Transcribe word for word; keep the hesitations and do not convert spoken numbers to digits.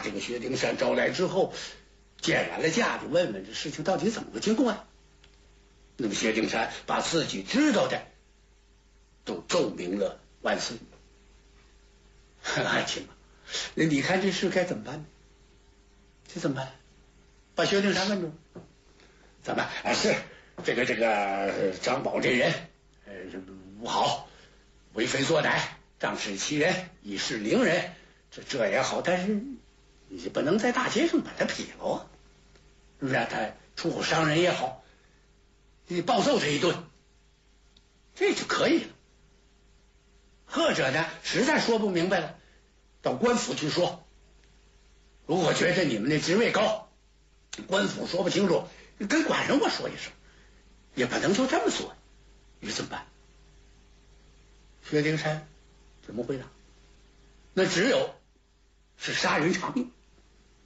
这个薛丁山招来之后，见完了驾，就问问这事情到底怎么个经过呀？那么薛丁山把自己知道的都奏明了万岁。爱卿啊，那你看这事该怎么办呢？这怎么办？把薛丁山问住。怎么啊？是这个这个张宝这人，呃，不好，为非作歹，仗势欺人，以势凌人。这这也好，但是你不能在大街上把他撇了啊，是不是、啊？他出口伤人也好，你暴揍他一顿，这就可以了。或者呢，实在说不明白了，到官府去说。如果觉得你们那职位高，官府说不清楚，跟管人我说一声，也不能就这么做。你怎么办？薛丁山怎么回答？那只有是杀人偿命。